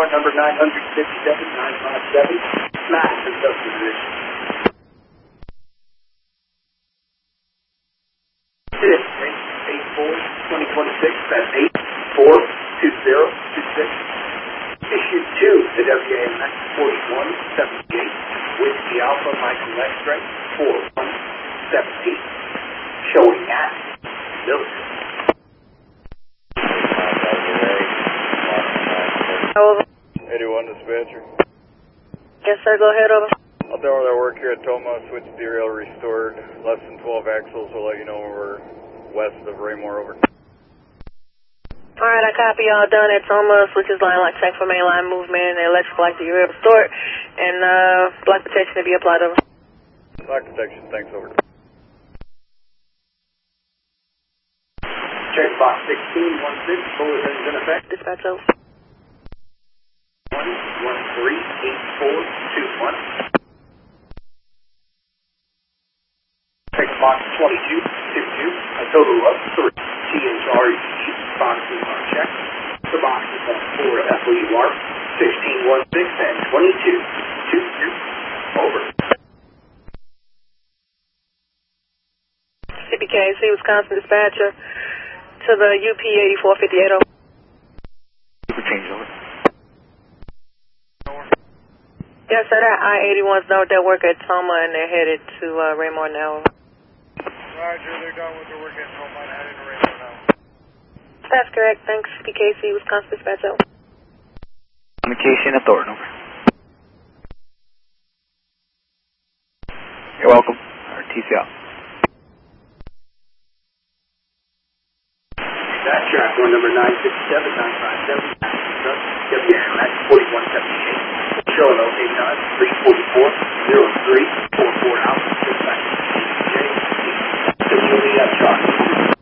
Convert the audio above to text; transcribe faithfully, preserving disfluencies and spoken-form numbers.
report number nine fifty-seven nine five seven, smash in subdivision. eight four twenty twenty-six, that's eight four two zero two six. Issue two, the W A M X forty-one seventy-eight, Whiskey Alpha Michael X-ray four one seven eight, showing at Milton. Over. eighty-one dispatcher. Yes, sir. Go ahead, over. I'll do all that work here at Toma. Switch derail restored. Less than twelve axles. We'll let you know when we're west of Raymore. Over. All right, I copy. All done at Toma. Switches line lock check for mainline movement. And electric light to your restored. And uh, block protection to be applied, over. Block protection. Thanks, over. Check box sixteen one six. Forward is in effect. Dispatch, over. one one three eight four two one. Check box twenty-two fifty-two, a total of three. T H R E boxes are checked. The boxes on four F O U R sixteen one six and twenty-two two two. Over. C P K C, Wisconsin dispatcher to the U P eighty-four fifty-eight, over. Change, over. Yes, sir. That I eighty-ones know their work at Toma and they're headed to uh, Raymore now. Roger, they're done with their work at Toma and headed to Raymore now. That's correct. Thanks, C P K C, Wisconsin dispatch, over. Communication at Thornton, over. You're welcome. Our T C out. That track one number nine fifty-seven nine five seven, W A M X forty-one seventy-eight, showing okay time three forty-four zero three.